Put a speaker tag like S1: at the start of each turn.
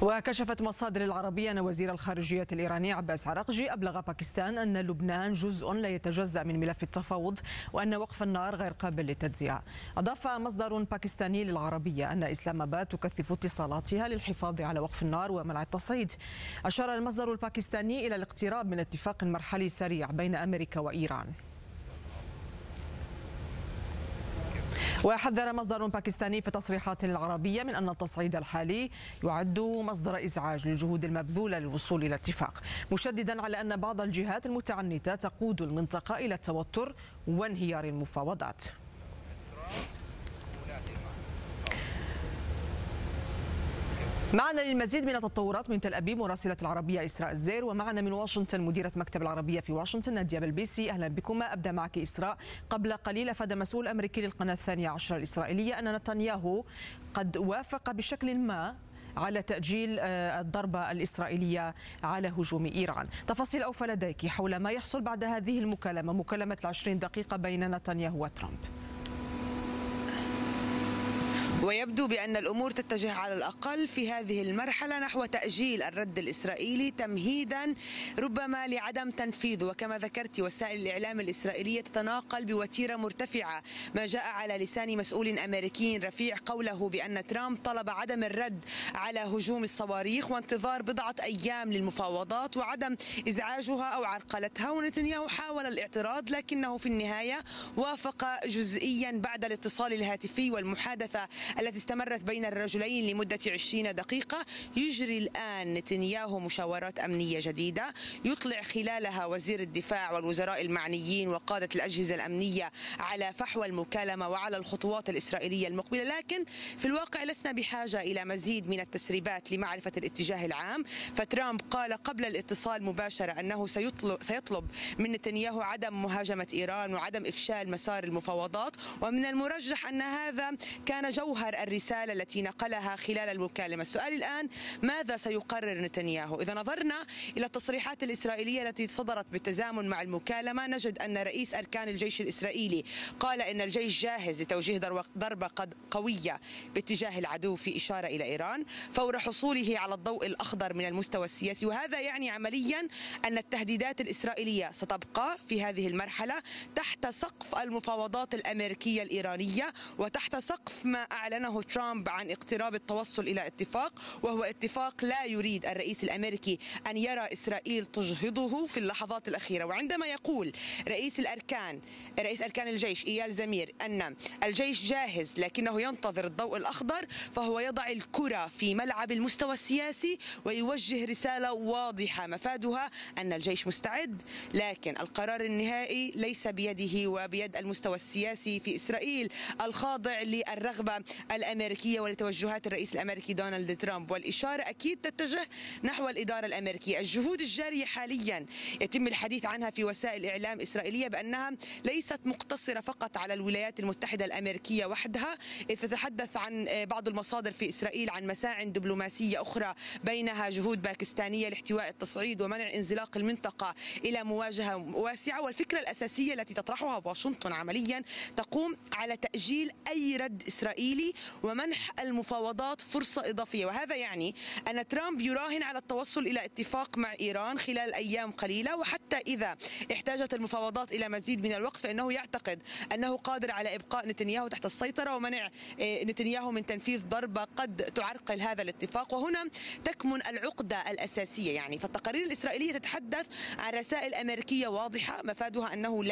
S1: وكشفت مصادر العربية أن وزير الخارجية الإيراني عباس عراقجي أبلغ باكستان أن لبنان جزء لا يتجزأ من ملف التفاوض وأن وقف النار غير قابل للتجزئة. أضاف مصدر باكستاني للعربية أن إسلام آباد تكثف اتصالاتها للحفاظ على وقف النار ومنع التصعيد. أشار المصدر الباكستاني إلى الاقتراب من اتفاق مرحلي سريع بين أمريكا وإيران. وحذر مصدر باكستاني في تصريحات للعربية من أن التصعيد الحالي يعد مصدر إزعاج للجهود المبذولة للوصول إلى اتفاق، مشددا على أن بعض الجهات المتعنتة تقود المنطقة إلى التوتر وانهيار المفاوضات. معنا للمزيد من التطورات من تل أبيب مراسلة العربية إسراء الزير، ومعنا من واشنطن مديرة مكتب العربية في واشنطن نادية بلبيسي. أهلا بكما. أبدأ معك إسراء. قبل قليل أفاد مسؤول أمريكي للقناة 12 الإسرائيلية أن نتنياهو قد وافق بشكل ما على تأجيل الضربة الإسرائيلية على هجوم إيران. تفاصيل أوفى لديك حول ما يحصل بعد هذه المكالمة، مكالمة 20 دقيقة بين نتنياهو وترامب.
S2: ويبدو بأن الأمور تتجه على الأقل في هذه المرحلة نحو تأجيل الرد الإسرائيلي تمهيدا ربما لعدم تنفيذه، وكما ذكرت وسائل الإعلام الإسرائيلية تتناقل بوتيرة مرتفعة ما جاء على لسان مسؤول أمريكي رفيع قوله بأن ترامب طلب عدم الرد على هجوم الصواريخ وانتظار بضعة أيام للمفاوضات وعدم إزعاجها أو عرقلتها. ونتنياهو حاول الاعتراض لكنه في النهاية وافق جزئيا بعد الاتصال الهاتفي والمحادثة التي استمرت بين الرجلين لمدة 20 دقيقة. يجري الآن نتنياهو مشاورات أمنية جديدة يطلع خلالها وزير الدفاع والوزراء المعنيين وقادة الأجهزة الأمنية على فحوى المكالمة وعلى الخطوات الإسرائيلية المقبلة، لكن في الواقع لسنا بحاجة إلى مزيد من التسريبات لمعرفة الاتجاه العام. فترامب قال قبل الاتصال مباشرة أنه سيطلب من نتنياهو عدم مهاجمة إيران وعدم إفشال مسار المفاوضات، ومن المرجح أن هذا كان جوهر الرسالة التي نقلها خلال المكالمة. السؤال الآن ماذا سيقرر نتنياهو؟ إذا نظرنا إلى التصريحات الإسرائيلية التي صدرت بالتزامن مع المكالمة نجد أن رئيس أركان الجيش الإسرائيلي قال إن الجيش جاهز لتوجيه ضربة قوية باتجاه العدو في إشارة إلى إيران فور حصوله على الضوء الأخضر من المستوى السياسي. وهذا يعني عمليا أن التهديدات الإسرائيلية ستبقى في هذه المرحلة تحت سقف المفاوضات الأمريكية الإيرانية وتحت سقف ما أعلنه ترامب عن اقتراب التوصل إلى اتفاق، وهو اتفاق لا يريد الرئيس الأمريكي أن يرى إسرائيل تجهضه في اللحظات الأخيرة. وعندما يقول رئيس أركان الجيش إيال زمير أن الجيش جاهز لكنه ينتظر الضوء الأخضر، فهو يضع الكرة في ملعب المستوى السياسي ويوجه رسالة واضحة مفادها أن الجيش مستعد، لكن القرار النهائي ليس بيده وبيد المستوى السياسي في إسرائيل الخاضع للرغبة الأمريكية ولتوجهات الرئيس الأمريكي دونالد ترامب. والإشارة أكيد تتجه نحو الإدارة الأمريكية. الجهود الجارية حاليا يتم الحديث عنها في وسائل إعلام إسرائيلية بأنها ليست مقتصرة فقط على الولايات المتحدة الأمريكية وحدها، إذ تتحدث عن بعض المصادر في إسرائيل عن مساع دبلوماسية أخرى بينها جهود باكستانية لاحتواء التصعيد ومنع انزلاق المنطقة إلى مواجهة واسعة. والفكرة الأساسية التي تطرحها واشنطن عمليا تقوم على تأجيل أي رد إسرائيلي ومنح المفاوضات فرصة إضافية، وهذا يعني أن ترامب يراهن على التوصل إلى اتفاق مع إيران خلال أيام قليلة، وحتى إذا احتاجت المفاوضات إلى مزيد من الوقت فإنه يعتقد أنه قادر على إبقاء نتنياهو تحت السيطرة ومنع نتنياهو من تنفيذ ضربة قد تعرقل هذا الاتفاق. وهنا تكمن العقدة الأساسية. فالتقارير الإسرائيلية تتحدث عن رسائل أمريكية واضحة مفادها أنه